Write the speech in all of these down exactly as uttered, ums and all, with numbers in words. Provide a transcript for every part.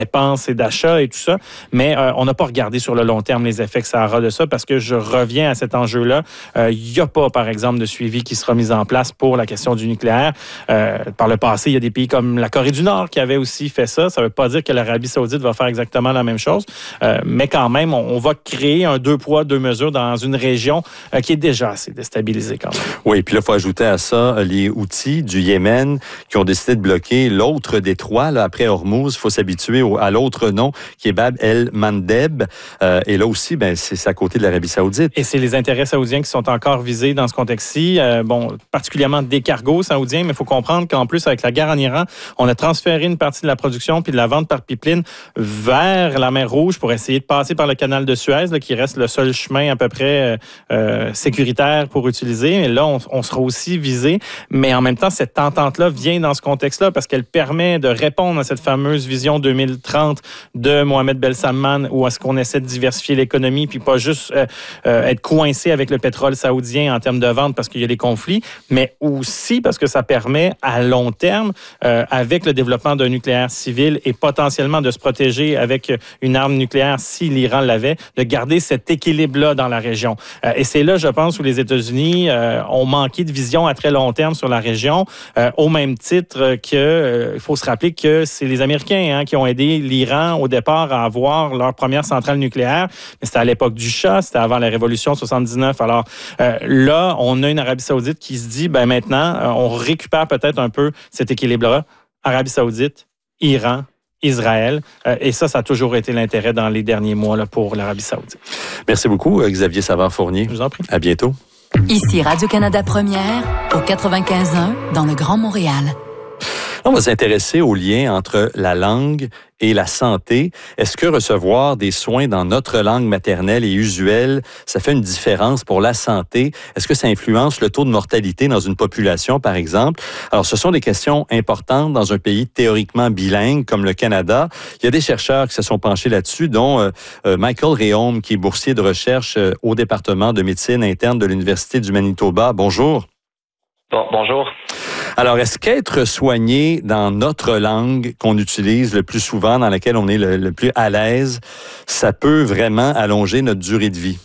dépenses et d'achats et tout ça, mais euh, on n'a pas regardé sur le long terme les effets que ça aura de ça parce que je reviens à cet enjeu-là. Il euh, n'y a pas, par exemple, de suivi qui sera mis en place pour la question du nucléaire. Euh, par le passé, il y a des pays comme la Corée du Nord qui avaient aussi fait ça. Ça ne veut pas dire que l'Arabie saoudite va faire exactement la même chose, euh, mais quand même, on, on va créer un deux poids, deux mesures dans une région euh, qui est déjà assez déstabilisée quand même. Oui, puis là, il faut ajouter à ça les Houthis du Yémen qui ont décidé de bloquer l'autre détroit, là, après Hormuz. Il faut s'habituer au, à l'autre nom qui est Bab el-Mandeb. Euh, et là aussi, ben, c'est à côté de l'Arabie saoudite. Et c'est les intérêts saoudiens qui sont encore visés dans ce contexte-ci. Euh, bon, particulièrement des cargos saoudiens, mais il faut comprendre qu'en plus, avec la guerre en Iran, on a transféré une partie de la production puis de la vente par pipeline vers la mer Rouge pour essayer de passer par le canal de Suez, là, qui reste le seul chemin à peu près euh, sécuritaire pour utiliser. Et là, on, on sera aussi visé. Mais en même temps, cette entente-là vient dans ce contexte-là parce qu'elle permet de répondre à cette fameuse vision deux mille trente de Mohamed Ben Salman où est-ce qu'on essaie de diversifier l'économie puis pas juste euh, euh, être coincé avec le pétrole saoudien en termes de vente parce qu'il y a des conflits, mais aussi parce que ça permet à long terme, euh, avec le développement d'un nucléaire civil et potentiellement de se protéger avec une arme nucléaire si l'Iran l'avait, de garder cet équilibre-là dans la région. Euh, et c'est là, je pense, où les États-Unis euh, ont manqué de vision à très long terme sur la région, euh, au même titre que, euh, il faut se rappeler que c'est les Américains hein, qui ont aidé l'Iran au départ à avoir leur première centrale nucléaire, mais c'était à l'époque du Shah, c'était avant la Révolution soixante-dix-neuf. Alors euh, là, on a une Arabie saoudite qui se dit, ben maintenant, euh, on récupère peut-être un peu cet équilibre-là. Arabie saoudite, Iran, Israël. Euh, et ça, ça a toujours été l'intérêt dans les derniers mois là, pour l'Arabie saoudite. Merci beaucoup, Xavier Savard-Fournier. Je vous en prie. À bientôt. Ici Radio-Canada Première, au quatre-vingt-quinze un, dans le Grand Montréal. On va s'intéresser au lien entre la langue et la santé. Est-ce que recevoir des soins dans notre langue maternelle et usuelle, ça fait une différence pour la santé? Est-ce que ça influence le taux de mortalité dans une population, par exemple? Alors, ce sont des questions importantes dans un pays théoriquement bilingue comme le Canada. Il y a des chercheurs qui se sont penchés là-dessus, dont euh, euh, Michael Réaume, qui est boursier de recherche euh, au département de médecine interne de l'Université du Manitoba. Bonjour. Bon, bonjour. Alors, est-ce qu'être soigné dans notre langue qu'on utilise le plus souvent, dans laquelle on est le, le plus à l'aise, ça peut vraiment allonger notre durée de vie?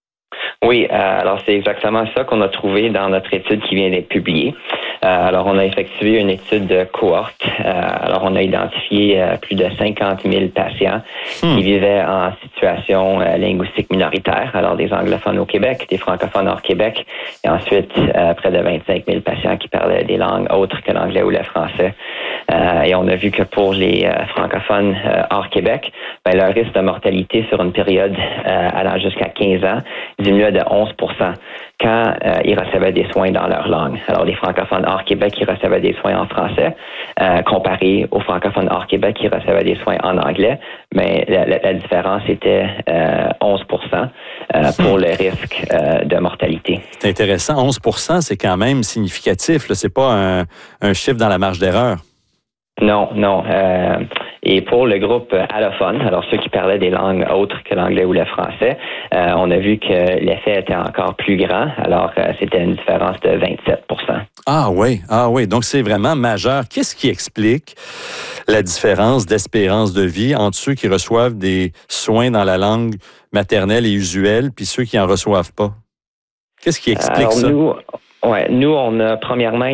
Oui, euh, alors c'est exactement ça qu'on a trouvé dans notre étude qui vient d'être publiée. Euh, alors, on a effectué une étude de cohorte. Euh, alors, on a identifié euh, plus de cinquante mille patients hmm. qui vivaient en situation euh, linguistique minoritaire. Alors, des anglophones au Québec, des francophones hors Québec, et ensuite euh, près de vingt-cinq mille patients qui parlaient des langues autres que l'anglais ou le français. Euh, et on a vu que pour les euh, francophones euh, hors Québec, ben, leur risque de mortalité sur une période euh, allant jusqu'à quinze ans diminuait de onze pour cent quand euh, ils recevaient des soins dans leur langue. Alors, les francophones hors Québec qui recevaient des soins en français, euh, comparé aux francophones hors Québec qui recevaient des soins en anglais, mais la, la, la différence était euh, onze pour cent euh, pour le risque euh, de mortalité. C'est intéressant. onze pour cent, c'est quand même significatif. Ce n'est pas un, un chiffre dans la marge d'erreur. Non, non. Euh, et pour le groupe allophone, alors ceux qui parlaient des langues autres que l'anglais ou le français, euh, on a vu que l'effet était encore plus grand. Alors, euh, c'était une différence de vingt-sept pour cent. Ah oui, ah oui. Donc, c'est vraiment majeur. Qu'est-ce qui explique la différence d'espérance de vie entre ceux qui reçoivent des soins dans la langue maternelle et usuelle puis ceux qui n'en reçoivent pas? Qu'est-ce qui explique alors, ça? Nous, Ouais, nous, on a premièrement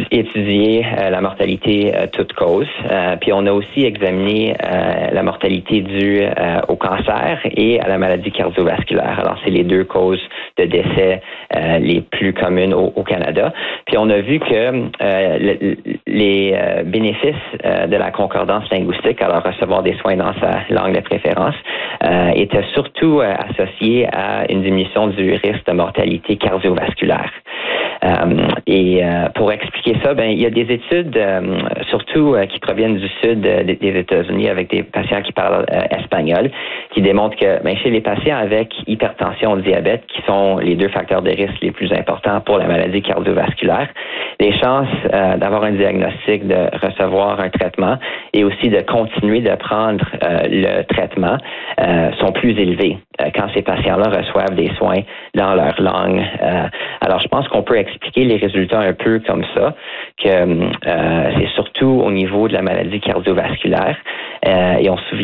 étudié euh, la mortalité euh, toute cause, euh, puis on a aussi examiné euh, la mortalité due euh, au cancer et à la maladie cardiovasculaire. Alors, c'est les deux causes de décès euh, les plus communes au, au Canada. Puis on a vu que euh, le, les euh, bénéfices euh, de la concordance linguistique, alors recevoir des soins dans sa langue de préférence, euh, étaient surtout euh, associés à une diminution du risque de mortalité cardiovasculaire. Euh, et euh, pour expliquer ça, ben il y a des études, euh, surtout euh, qui proviennent du sud euh, des États-Unis, avec des patients qui parlent euh, espagnol, qui démontrent que ben, chez les patients avec hypertension ou diabète, qui sont les deux facteurs de risque les plus importants pour la maladie cardiovasculaire, les chances euh, d'avoir un diagnostic, de recevoir un traitement et aussi de continuer de prendre euh, le traitement euh, sont plus élevées euh, quand ces patients-là reçoivent des soins dans leur langue. Euh, alors, je pense qu'on peut expliquer les résultats un peu comme ça, que euh, c'est surtout au niveau de la maladie cardiovasculaire. Euh, et on se souvient